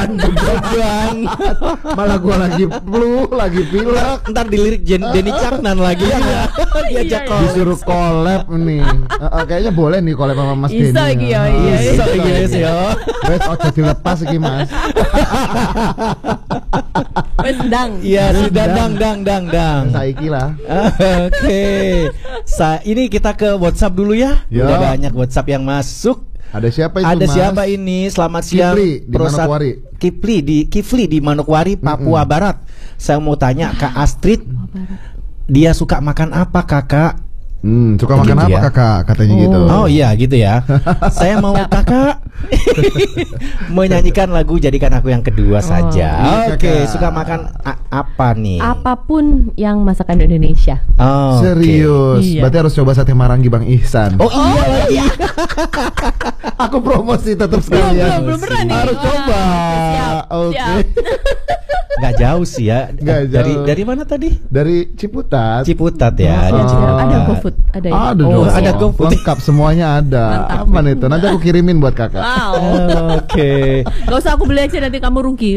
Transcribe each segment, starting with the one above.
beban. Malah gua lagi flu, lagi pilek. Ntar dilirik Denny Caknan lagi ya. Diajak Disuruh collab nih. Kayaknya boleh nih collab sama Mas Denny. Iso iki ya. Iso iki wis ya. Wes ojo dilepas iki Mas. Wes dang. Iya, dang. Saiki lah. Oke. Ini kita ke WhatsApp dulu ya. Yo. Udah banyak WhatsApp yang masuk. Ada siapa itu Ada Mas? siapa ini? Selamat siang. Kifli di Manokwari. Kifli di Manokwari, Papua Barat. Saya mau tanya Kak Astrid, dia suka makan apa Kakak? Suka makan Gitu apa ya? Kakak? Katanya gitu. Oh iya gitu ya. Saya mau Kakak menyanyikan lagu Jadikan Aku Yang Kedua saja. Iya, Oke, Kakak. suka makan apa nih? Apapun yang masakan Indonesia. Oh, oke. Serius. Iya. Berarti harus coba sate Marangi Bang Ihsan. Oh iya lagi. Aku promosi tetap sekalian. belum pernah nih. Harus Wah, coba. siap, Oke. siap. Nggak jauh sih ya. Nggak jauh. Dari mana tadi? Dari Ciputat. Ciputat ya. Ada, di Ciputat. ada GoFood, ada ya? Ada Oh, dong. ada siap. GoFood. Lengkap semuanya ada. Mantap. Aman itu. Nanti aku kirimin buat Kakak. Wow. Oke. Gak usah aku beli aja, nanti kamu rugi.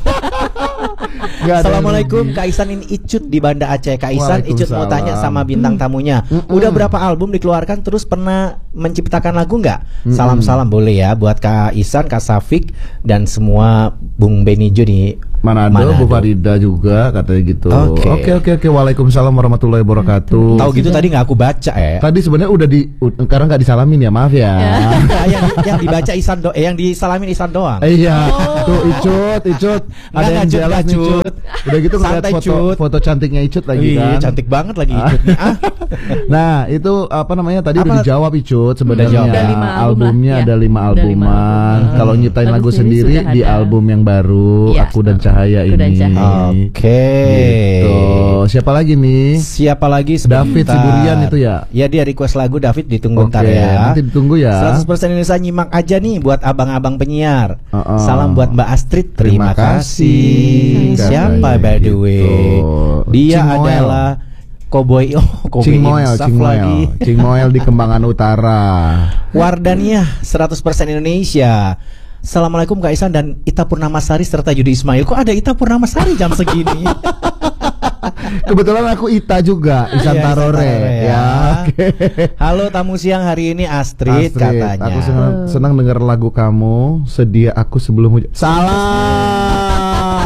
Nggak ada Assalamualaikum yang rugi. Kak Isan, ini Icut di Banda Aceh. Kak Isan, Icut mau tanya sama bintang tamunya. Udah berapa album dikeluarkan, terus pernah menciptakan lagu nggak? Salam-salam boleh ya buat Kak Isan, Kak Safik, dan semua Bung Benijo di Manado, Bu Farida juga katanya gitu. Oke. Waalaikumsalam warahmatullahi wabarakatuh. Tahu gitu tadi nggak aku baca ya. Tadi sebenarnya udah karena nggak disalamin ya, maaf ya. yang dibaca Isan yang disalamin Isan doang. Iya, tuh Icut, ada yang Cut, jelas nih Cut. Cut. Udah gitu ngeliat Santai, foto, Cut. foto cantiknya Icut lagi Iya, kan. cantik banget lagi Icut nih. Nah, itu apa namanya tadi udah dijawab Icut Udah jawab. sebenarnya. Ada 5 album Albumnya lah, ada ya. 5 Ada 5 albuman. album. Kalau nyiptain Lagu lagu sendiri sendiri sudah di ada. album yang baru, Iya. Aku dan Cahaya Aku dan ini. Cahaya. Oke. Gitu. Siapa lagi nih? Siapa lagi? Sebentar. David Siburian itu ya? Ya, dia request lagu. David ditunggu Oke, ntar ya. nanti ditunggu ya. 100% Indonesia nyimak aja nih buat abang-abang penyiar. Salam buat Mbak Astrid. Terima Terima kasih. kasih. Siapa by the way? Gitu. Dia Cing Moel. adalah Cowboy Cing Moel, Insaf Cing lagi. Moel, Cing Moel di Kembangan Utara. Wardania 100% Indonesia. Assalamualaikum Kak Isan dan Ita Purnamasari serta Yudi Ismail. Kok ada Ita Purnamasari jam segini? Kebetulan aku Ita juga, Isan Iya, Tarore Isan Tarore, ya. Oke. Halo tamu siang hari ini Astrid, katanya. Aku senang dengar lagu kamu. Sedia aku sebelum hujan. Salah.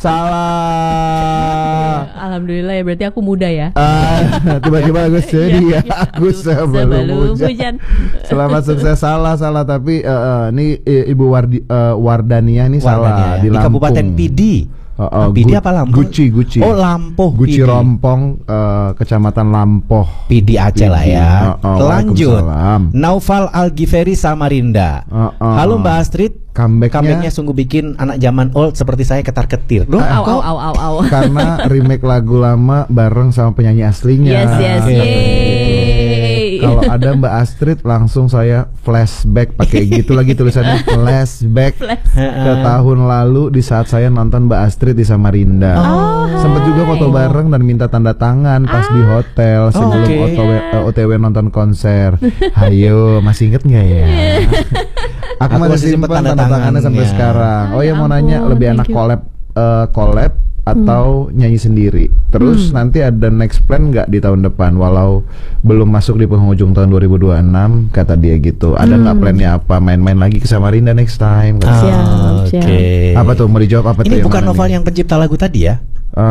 Alhamdulillah ya, berarti aku muda ya. Tiba-tiba aku sedia aku sebelum hujan. hujan. Selamat sukses. Salah tapi ini Ibu Wardania ini salah Wardania, ya. Di Lampung. Kabupaten Pidi. Pidi apa Lampung? Guci. Oh, Lampoh. Guci Pidi. Rompong, Kecamatan Lampoh. Pidi Aceh lah ya. Lanjut. Waalaikumsalam. Naufal Al-Ghifari Samarinda. Halo Mbak Astrid. Comebacknya sungguh bikin anak zaman old seperti saya ketar-ketir. Loh, Au. Karena remake lagu lama bareng sama penyanyi aslinya. Yes. Yeay. Kalau ada Mbak Astrid langsung saya flashback pakai gitu lagi tulisannya flashback ke tahun lalu di saat saya nonton Mbak Astrid di Samarinda. Sempat juga foto bareng dan minta tanda tangan pas di hotel sebelum OTW nonton konser. Hayo, masih inget nggak ya? Aku masih simpan tanda tangannya sampai sekarang. Oh ya, mau nanya lebih enak collab atau nyanyi sendiri. Terus nanti ada next plan nggak di tahun depan? Walau belum masuk di penghujung tahun 2026 kata dia gitu. Ada nggak plannya apa? Main-main lagi ke Samarinda next time? Siap. Apa tuh, mau dijawab apa tuh? Ini bukan Noval yang pencipta lagu tadi ya?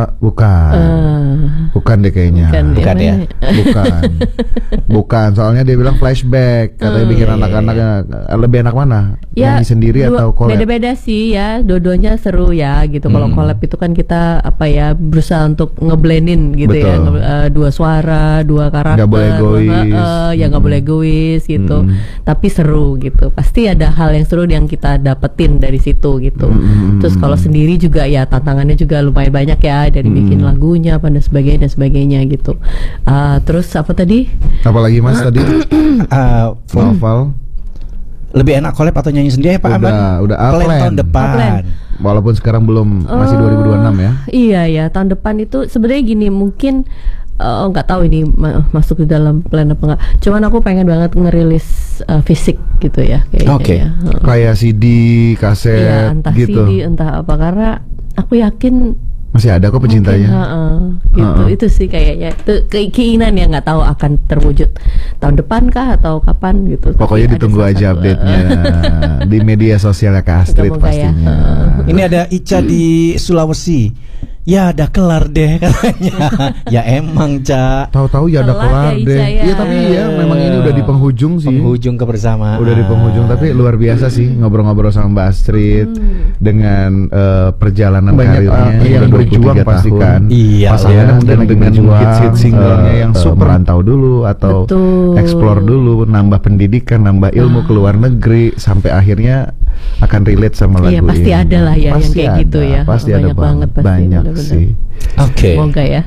Bukan deh kayaknya. Bukan ya? Bukan. Soalnya dia bilang flashback. Katanya bikin anak-anak lebih enak mana? Ya, nyanyi sendiri atau collab? Beda-beda sih ya. Dua-duanya seru ya gitu. Kalau collab itu kan kita berusaha untuk ngeblendin gitu. Betul. Ya. Dua suara, dua karakter. Nggak boleh egois. Nggak boleh egois gitu. Tapi seru gitu. Pasti ada hal yang seru yang kita dapetin dari situ gitu. Terus kalau sendiri juga ya tantangannya juga lumayan banyak ya, dari bikin lagunya dan sebagainya gitu. Terus apa tadi? Apalagi Mas tadi? Novel. Lebih enak collab atau nyanyi sendiri ya Pak Aman? Udah plan tahun depan. Walaupun sekarang belum, masih 2026 ya. Iya ya, tahun depan itu sebenarnya gini, mungkin nggak tahu ini masuk di dalam plan apa nggak. Cuman aku pengen banget ngerilis fisik gitu ya kayaknya. Oke. Ya. Kayak CD, kaset Iya, entah gitu. CD, entah apa, karena aku yakin Masih ada kok pecintanya. gitu. Itu sih kayaknya itu keinginan yang nggak tahu akan terwujud tahun depan kah atau kapan gitu. Pokoknya Tapi ditunggu ada aja salah satu, update-nya di media sosialnya Kak Astrid Moga-moga ya. pastinya. Ini ada Ica di Sulawesi. Ya udah kelar deh katanya. Ya emang Ca. Tahu-tahu ya ada Kelar kelar ya, deh. Ica, ya. Iya tapi ya memang ini udah di penghujung sih. Penghujung kebersamaan. Udah di penghujung, tapi luar biasa sih ngobrol-ngobrol sama Mbak Astrid dengan perjalanan Banyak, karirnya yang udah berjuang 23 pasti tahun. kan. Iya, Pasangannya iya. mungkin Lagi dengan berjuang, hit-hit singlenya yang super merantau dulu atau Betul. explore dulu, nambah pendidikan, nambah ilmu ke luar negeri sampai akhirnya akan relate sama lagu Iya, pasti ini. ada lah ya yang Pasti kayak gitu ya. Pasti Banyak ada banget pasti, banyak benar-benar. sih. Oke. Semoga ya.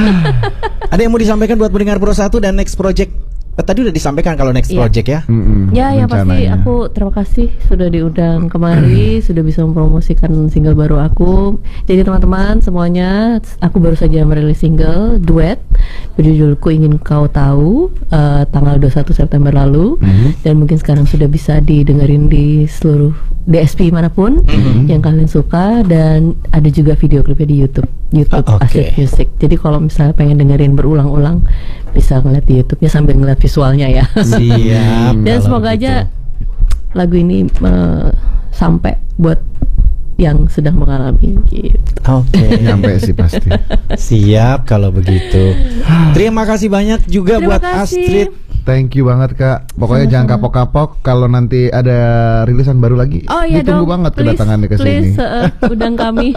Ada yang mau disampaikan buat pendengar Pro 1 dan next project? Tadi udah disampaikan kalau next Iya. project ya. Ya, yang pasti rencananya. aku terima kasih sudah diundang kemari, sudah bisa mempromosikan single baru aku. Jadi teman-teman semuanya, aku baru saja merilis single duet berjudul Ku Ingin Kau Tahu tanggal 21 September lalu, dan mungkin sekarang sudah bisa didengerin di seluruh DSP manapun yang kalian suka, dan ada juga video klipnya di YouTube Oke. Astrid Music. Jadi kalau misalnya pengen dengerin berulang-ulang bisa ngeliat di YouTube-nya sambil ngeliat visualnya ya. Siap. Dan kalau semoga begitu. aja lagu ini sampai buat yang sedang mengalami gitu. Oke. Nyampe sih pasti. Siap kalau begitu. Terima kasih banyak juga Terima buat kasih. Astrid. Thank you banget Kak. Pokoknya jangan kapok-kapok kalau nanti ada rilisan baru lagi. Oh iya Ditunggu dong. banget Please, kedatangannya ke sini. please, undang kami.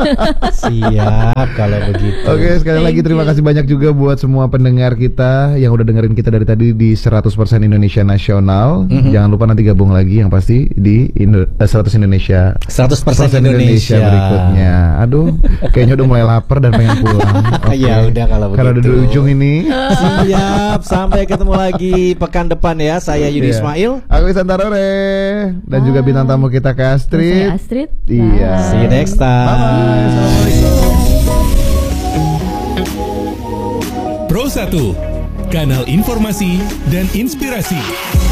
Siap kalau begitu. Oke, sekali lagi Thank terima you. kasih banyak juga buat semua pendengar kita yang udah dengerin kita dari tadi di 100% Indonesia Nasional. Jangan lupa nanti gabung lagi yang pasti di 100 Indonesia 100% Indonesia Indonesia berikutnya. Aduh, kayaknya udah mulai lapar dan pengen pulang. Oke. Ya udah kalau Karena udah di begitu. ujung ini. Siap, sampai ketemu lagi pekan depan ya. Saya Yudi Iya. Ismail. Aku Santarore dan juga bintang tamu kita Kak Astrid. Saya Astrid. Iya. See you next time. Bye-bye. Assalamualaikum. Pro 1, kanal informasi dan inspirasi.